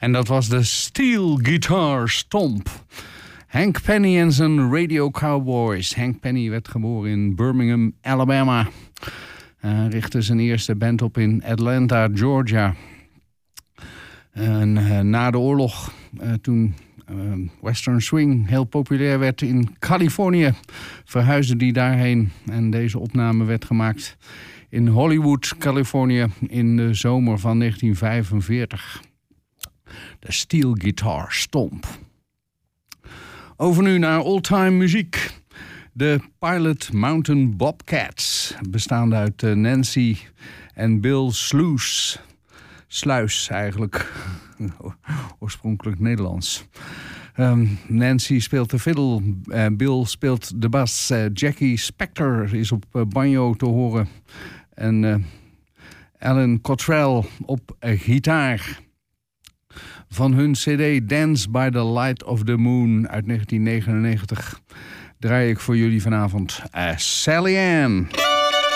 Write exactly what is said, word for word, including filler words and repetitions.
En dat was de Steel Guitar Stomp. Hank Penny en zijn Radio Cowboys. Hank Penny werd geboren in Birmingham, Alabama. Hij richtte zijn eerste band op in Atlanta, Georgia. En uh, na de oorlog, uh, toen uh, Western Swing heel populair werd in Californië, verhuisde hij daarheen. En deze opname werd gemaakt in Hollywood, Californië, in de zomer van negentien vijfenveertig. De Steel Guitar Stomp. Over nu naar oldtime muziek. De Pilot Mountain Bobcats, bestaande uit uh, Nancy en Bill Sluis. Sluis eigenlijk, oorspronkelijk Nederlands. Um, Nancy speelt de fiddle, uh, Bill speelt de bas. Uh, Jackie Spector is op uh, banjo te horen. En uh, Alan Cottrell op uh, gitaar. Van hun cd Dance by the Light of the Moon uit negentien negenennegentig draai ik voor jullie vanavond uh, Sally Ann.